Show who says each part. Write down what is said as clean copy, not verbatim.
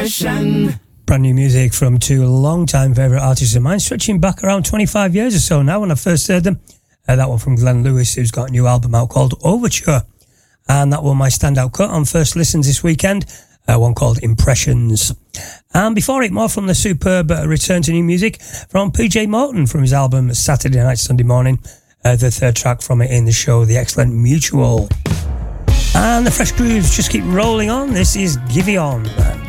Speaker 1: Brand new music from two long-time favourite artists of mine, stretching back around 25 years or so now when I first heard them. That one from Glenn Lewis, who's got a new album out called Overture. And that was my standout cut on first listens this weekend, one called Impressions. And before it, more from the superb return to new music from PJ Morton from his album Saturday Night, Sunday Morning. The third track from it in the show, the excellent Mutual. And the fresh grooves just keep rolling on. This is Giveon.